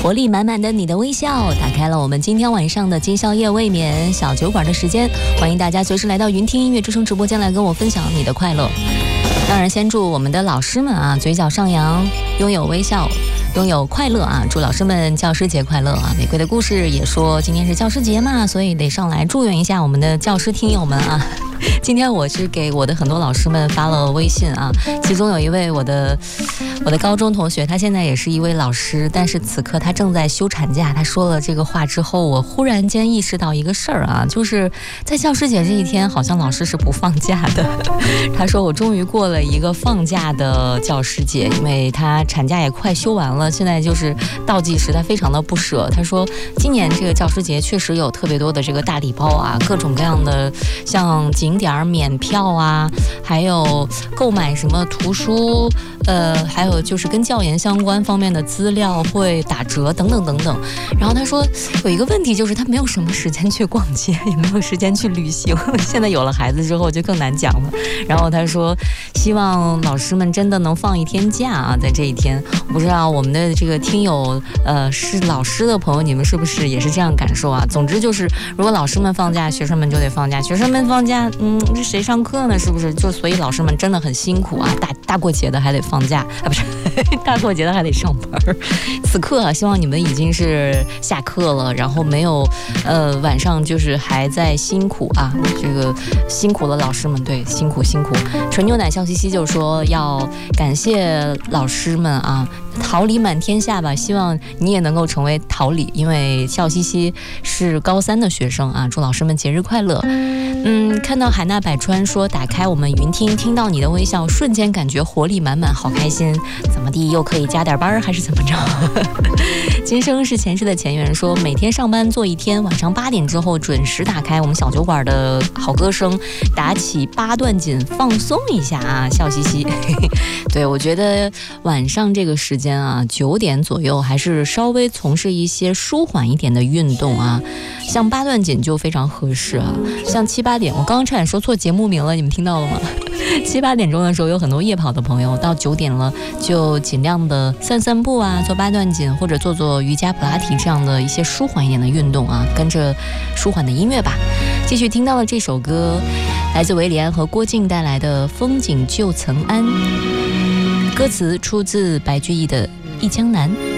活力满满的你的微笑，打开了我们今天晚上的今宵夜未眠小酒馆的时间，欢迎大家随时来到云听音乐之声直播间来跟我分享你的快乐。当然先祝我们的老师们啊嘴角上扬，拥有微笑，拥有快乐啊！祝老师们教师节快乐啊！玫瑰的故事也说今天是教师节嘛，所以得上来祝愿一下我们的教师听友们啊。今天我是给我的很多老师们发了微信啊，其中有一位我的高中同学，他现在也是一位老师，但是此刻他正在休产假。他说了这个话之后，我忽然间意识到一个事儿啊，就是在教师节这一天，好像老师是不放假的。他说我终于过了一个放假的教师节，因为他产假也快休完了，现在就是倒计时，他非常的不舍。他说今年这个教师节确实有特别多的这个大礼包啊，各种各样的像景点免票啊，还有购买什么图书，还有就是跟教研相关方面的资料会打折等等等等。然后他说有一个问题，就是他没有什么时间去逛街，也没有时间去旅行。现在有了孩子之后就更难讲了。然后他说希望老师们真的能放一天假啊，在这一天。我不知道我们的这个听友是老师的朋友，你们是不是也是这样感受啊？总之就是如果老师们放假，学生们就得放假，学生们放假这谁上课呢？是不是？就所以老师们真的很辛苦啊，大过节的还得放假啊，不是大过节的还得上班。此刻啊，希望你们已经是下课了，然后没有晚上就是还在辛苦啊，这个辛苦了老师们，对，辛苦。纯牛奶笑嘻嘻就说要感谢老师们啊，桃李满天下吧，希望你也能够成为桃李，因为笑嘻嘻是高3的学生啊，祝老师们节日快乐。看到海纳百川说打开我们云听，听到你的微笑，瞬间感觉活力满满，好开心。怎么地又可以加点班还是怎么着？今生是前世的前缘说每天上班做一天，晚上8点之后准时打开我们小酒馆的好歌声，打起8段锦放松一下啊，笑嘻嘻。对，我觉得晚上这个时间啊，9点左右还是稍微从事一些舒缓一点的运动啊，像8段锦就非常合适啊。像7、8点，我刚刚差点说错节目名了，你们听到了吗？7、8点钟的时候有很多夜跑的朋友，到9点了就尽量的散步啊，做8段锦或者做瑜伽普拉提这样的一些舒缓一点的运动啊，跟着舒缓的音乐吧。继续听到了这首歌，来自韦礼安和郭靖带来的《风景旧曾谙》，歌词出自白居易的《忆江南》。